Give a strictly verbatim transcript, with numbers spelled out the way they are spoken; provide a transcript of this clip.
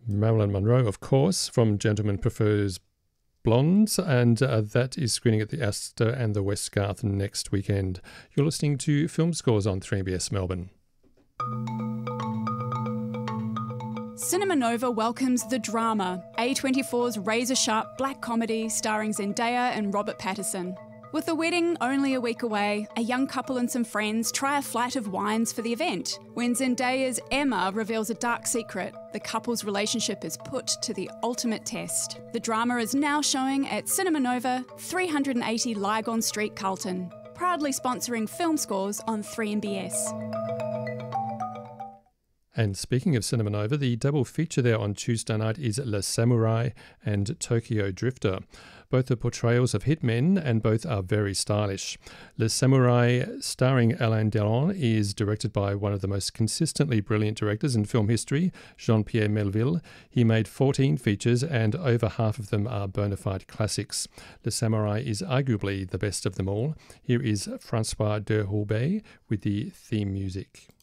Marilyn Monroe, of course, from Gentleman Prefers Blondes, and uh, that is screening at the Astor and the Westgarth next weekend. You're listening to Film Scores on three B S Melbourne. Cinema Nova welcomes The Drama, A twenty-four's razor-sharp black comedy starring Zendaya and Robert Pattinson. With the wedding only a week away, a young couple and some friends try a flight of wines for the event. When Zendaya's Emma reveals a dark secret, the couple's relationship is put to the ultimate test. The Drama is now showing at Cinema Nova, three eighty Lygon Street, Carlton, proudly sponsoring Film Scores on three M B S. And speaking of Cinema Nova, the double feature there on Tuesday night is Le Samurai and Tokyo Drifter. Both are portrayals of hitmen and both are very stylish. Le Samurai, starring Alain Delon, is directed by one of the most consistently brilliant directors in film history, Jean-Pierre Melville. He made fourteen features and over half of them are bona fide classics. Le Samurai is arguably the best of them all. Here is Francois de Roubaix with the theme music.